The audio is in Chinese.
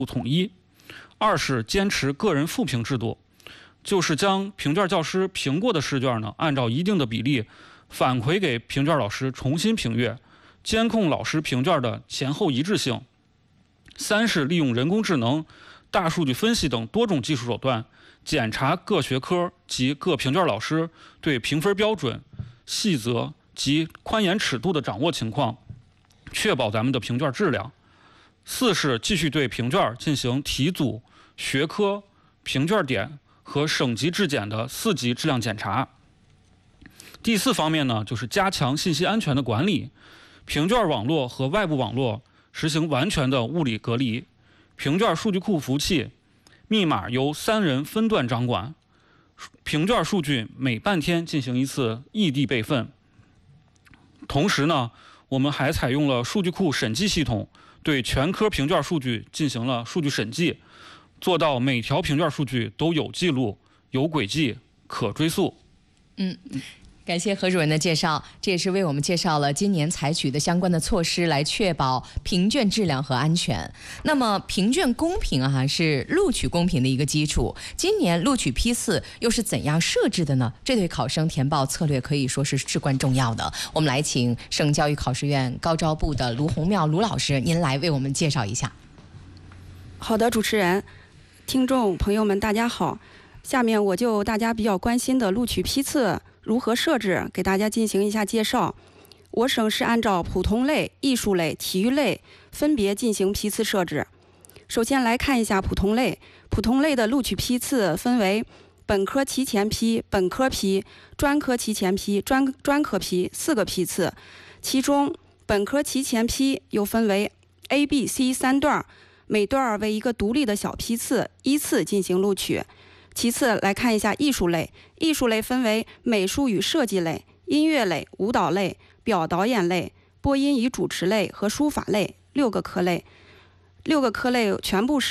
统一。二是坚持个人复评制度，就是将评卷教师评过的试卷呢，按照一定的比例反馈给评卷老师重新评阅，监控老师评卷的前后一致性。三是利用人工智能、大数据分析等多种技术手段，检查各学科及各评卷老师对评分标准、细则及宽严尺度的掌握情况，确保咱们的评卷质量。四是继续对评卷进行题组、学科、评卷点和省级质检的4级质量检查。第四方面呢，就是加强信息安全的管理，评卷网络和外部网络实行完全的物理隔离，评卷数据库服务器密码由3人分段掌管，评卷数据每半天进行一次异地备份。同时呢，我们还采用了数据库审计系统，对全科评卷数据进行了数据审计，做到每条评卷数据都有记录、有轨迹、可追溯。 感谢何主任的介绍，这也是为我们介绍了今年采取的相关的措施，来确保评卷质量和安全。那么评卷公平是录取公平的一个基础。今年录取批次又是怎样设置的呢？这对考生填报策略可以说是至关重要的。我们来请省教育考试院高招部的卢洪妙卢老师，您来为我们介绍一下。 好的，主持人、听众朋友们，大家好。下面我就大家比较关心的录取批次如何设置，给大家进行一下介绍。我省是按照普通类、艺术类、体育类分别进行批次设置。首先来看一下普通类，普通类的录取批次分为本科提前批、本科批、专科提前批、专科批4个批次，其中本科提前批又分为 A、B、C 3段，每段为一个独立的小批次，依次进行录取。其次来看一下艺术类，艺术类分为美术与设计类、音乐类、舞蹈类、表导演类、播音与主持类和书法类6个科类，6个科类全部是